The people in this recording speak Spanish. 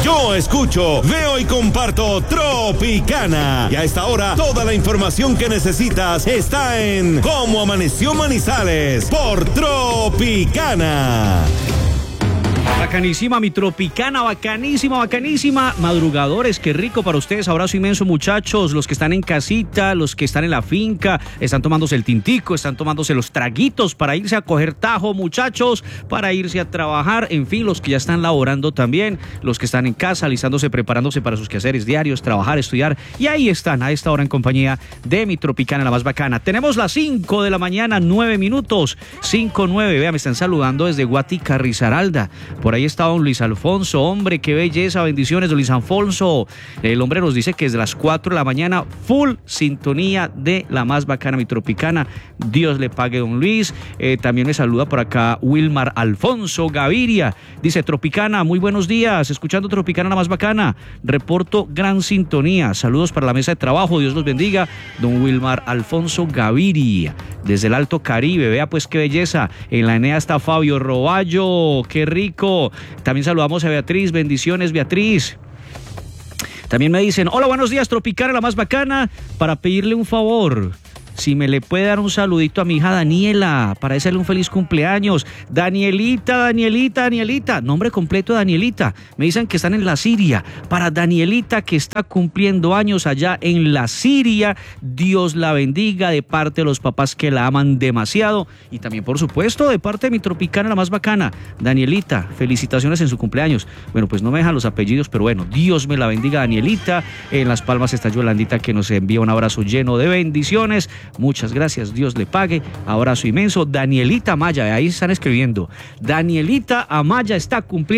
Yo escucho, veo y comparto Tropicana. Y a esta hora, toda la información que necesitas está en Cómo Amaneció Manizales por Tropicana. Bacanísima mi Tropicana, bacanísima. Madrugadores, qué rico para ustedes. Abrazo inmenso, muchachos. Los que están en casita, los que están en la finca, están tomándose el tintico, están tomándose los traguitos para irse a coger tajo, muchachos, para irse a trabajar. En fin, los que ya están laborando también, los que están en casa, alistándose, preparándose para sus quehaceres diarios, trabajar, estudiar. Y ahí están, a esta hora en compañía de mi Tropicana, la más bacana. Tenemos las 5 de la mañana, 9 minutos. 5:09. Vea, me están saludando desde Guatica, Risaralda. Por ahí está don Luis Alfonso, hombre, qué belleza, bendiciones, don Luis Alfonso. El hombre nos dice que desde las 4 de la mañana, full sintonía de la más bacana, mi Tropicana. Dios le pague, don Luis. También me saluda por acá Wilmar Alfonso Gaviria. Dice, Tropicana, muy buenos días, escuchando Tropicana, la más bacana. Reporto gran sintonía. Saludos para la mesa de trabajo, Dios los bendiga. Don Wilmar Alfonso Gaviria, desde el Alto Caribe. Vea pues qué belleza. En la Enea está Fabio Roballo, qué rico. También saludamos a Beatriz, bendiciones Beatriz. También me dicen, hola, buenos días Tropicana, la más bacana, para pedirle un favor. Si me le puede dar un saludito a mi hija Daniela, para desearle un feliz cumpleaños. Danielita, nombre completo de Danielita. Me dicen que están en la Siria. Para Danielita, que está cumpliendo años allá en la Siria, Dios la bendiga, de parte de los papás que la aman demasiado. Y también, por supuesto, de parte de mi Tropicana, la más bacana. Danielita, felicitaciones en su cumpleaños. Bueno, pues no me dejan los apellidos, pero bueno, Dios me la bendiga, Danielita. En Las Palmas está Yolandita, que nos envía un abrazo lleno de bendiciones. Muchas gracias, Dios le pague. Abrazo inmenso. Danielita Amaya, ahí están escribiendo. Danielita Amaya está cumpliendo